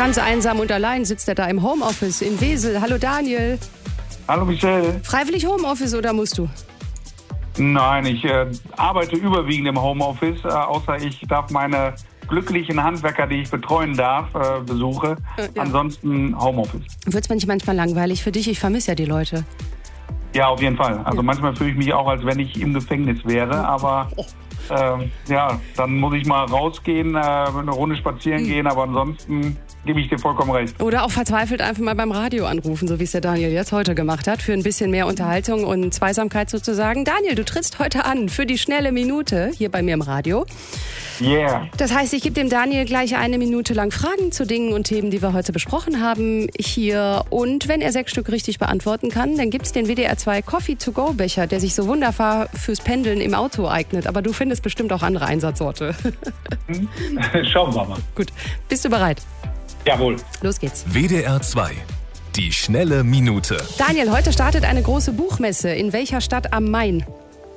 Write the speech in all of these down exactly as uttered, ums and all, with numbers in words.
Ganz einsam und allein sitzt er da im Homeoffice in Wesel. Hallo Daniel. Hallo Michelle. Freiwillig Homeoffice oder musst du? Nein, ich äh, arbeite überwiegend im Homeoffice, äh, außer ich darf meine glücklichen Handwerker, die ich betreuen darf, äh, besuche. Äh, ja. Ansonsten Homeoffice. Wird es nicht manchmal langweilig für dich? Ich vermisse ja die Leute. Ja, auf jeden Fall. Also ja. manchmal fühle ich mich auch, als wenn ich im Gefängnis wäre, aber äh, ja, dann muss ich mal rausgehen, äh, eine Runde spazieren mhm. gehen, aber ansonsten gebe ich dir vollkommen recht. Oder auch verzweifelt einfach mal beim Radio anrufen, so wie es der Daniel jetzt heute gemacht hat, für ein bisschen mehr Unterhaltung und Zweisamkeit sozusagen. Daniel, du trittst heute an für die schnelle Minute hier bei mir im Radio. Yeah. Das heißt, ich gebe dem Daniel gleich eine Minute lang Fragen zu Dingen und Themen, die wir heute besprochen haben hier. Und wenn er sechs Stück richtig beantworten kann, dann gibt es den W D R zwei Coffee-to-go-Becher, der sich so wunderbar fürs Pendeln im Auto eignet. Aber du findest bestimmt auch andere Einsatzorte. Schauen wir mal. Gut, bist du bereit? Jawohl. Los geht's. W D R zwei. Die schnelle Minute. Daniel, heute startet eine große Buchmesse. In welcher Stadt am Main?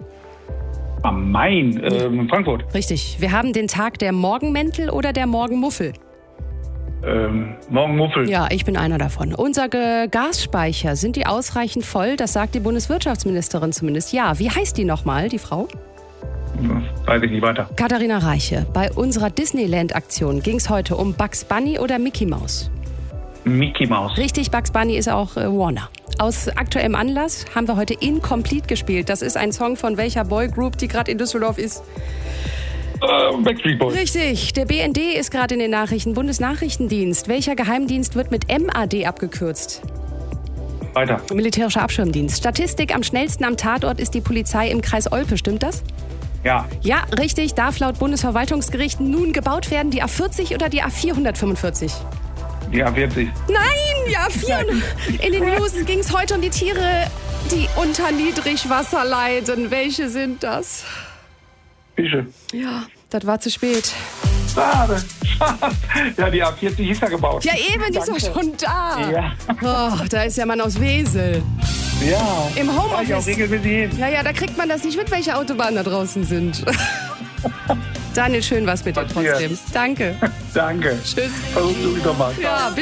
Am Main? Äh, in Frankfurt. Richtig. Wir haben den Tag der Morgenmäntel oder der Morgenmuffel? Ähm, Morgenmuffel. Ja, ich bin einer davon. Unser Ge- Gasspeicher, sind die ausreichend voll? Das sagt die Bundeswirtschaftsministerin zumindest. Ja, wie heißt die nochmal, die Frau? Weiß ich nicht weiter. Katharina Reiche. Bei unserer Disneyland-Aktion ging es heute um Bugs Bunny oder Mickey Mouse? Mickey Mouse. Richtig, Bugs Bunny ist auch äh, Warner. Aus aktuellem Anlass haben wir heute Incomplete gespielt. Das ist ein Song von welcher Boygroup, die gerade in Düsseldorf ist? Uh, Backstreet Boys. Richtig. Der B N D ist gerade in den Nachrichten. Bundesnachrichtendienst. Welcher Geheimdienst wird mit M A D abgekürzt? Weiter. Militärischer Abschirmdienst. Statistik: Am schnellsten am Tatort ist die Polizei im Kreis Olpe. Stimmt das? Ja. Ja, richtig. Darf laut Bundesverwaltungsgericht nun gebaut werden die A vierzig oder die A vierhundertfünfundvierzig? Die A vierzig. Nein, die A vierhundert. In den News ging es heute um die Tiere, die unter Niedrigwasser leiden. Welche sind das? Fische. Ja, das war zu spät. Schade. Ja, die A vierzig ist ja gebaut. Ja, eben, die ist doch schon da. Ja. Oh, da ist ja Mann aus Wesel. Ja. Im Homeoffice. Ich auch regelmäßig hin. Ja, ja, da kriegt man das nicht mit, welche Autobahnen da draußen sind. Daniel, schön was mit dir trotzdem. Danke. Danke. Tschüss. Versuch's du wieder mal. Ja,